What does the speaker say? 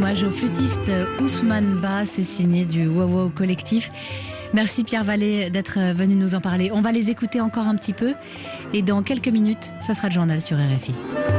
hommage au flûtiste Ousmane Ba, c'est signé du Wow Collectif. Merci Pierre Vallée d'être venu nous en parler. On va les écouter encore un petit peu et dans quelques minutes, ça sera le journal sur RFI.